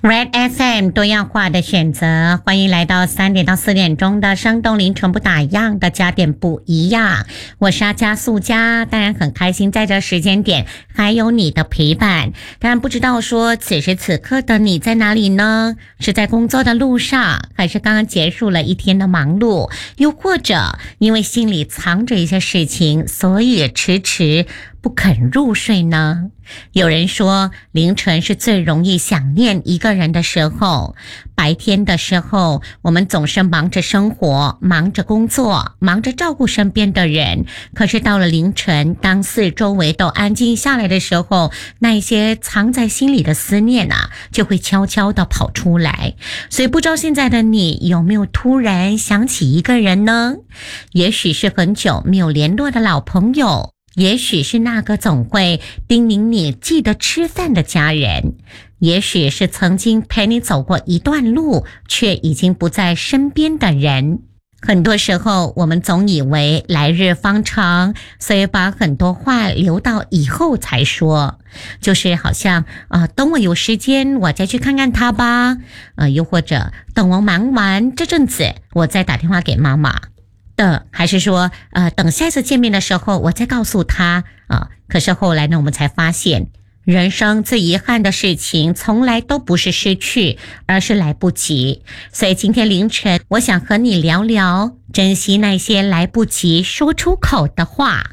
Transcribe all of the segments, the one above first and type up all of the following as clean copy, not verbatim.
Red FM 多样化的选择，欢迎来到3点到4点钟的生动凌晨不打烊的加点不一样。我是阿加素佳，当然很开心在这时间点还有你的陪伴。当然不知道说此时此刻的你在哪里呢？是在工作的路上，还是刚刚结束了一天的忙碌？又或者因为心里藏着一些事情，所以迟迟不肯入睡呢？有人说凌晨是最容易想念一个人的时候，白天的时候我们总是忙着生活，忙着工作，忙着照顾身边的人，可是到了凌晨，当四周围都安静下来的时候，那一些藏在心里的思念就会悄悄地跑出来。所以不知道现在的你有没有突然想起一个人呢？也许是很久没有联络的老朋友，也许是那个总会叮咛你记得吃饭的家人，也许是曾经陪你走过一段路却已经不在身边的人。很多时候我们总以为来日方长，所以把很多话留到以后才说，就是好像等我有时间我再去看看他吧，又或者等我忙完这阵子我再打电话给妈妈的，还是说等下一次见面的时候我再告诉他可是后来呢，我们才发现人生最遗憾的事情从来都不是失去，而是来不及。所以今天凌晨我想和你聊聊珍惜那些来不及说出口的话。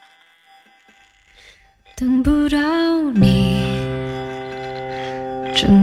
等不到你